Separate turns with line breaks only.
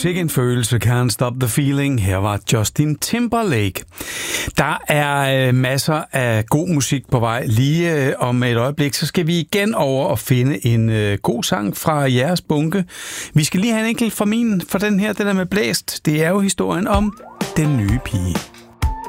Sikke en følelse, Can't Stop the Feeling. Her var Justin Timberlake. Der er masser af god musik på vej. Lige om et øjeblik, så skal vi igen over og finde en god sang fra jeres bunke. Vi skal lige have en enkelt fra den her, den er med blæst. Det er jo historien om den nye pige.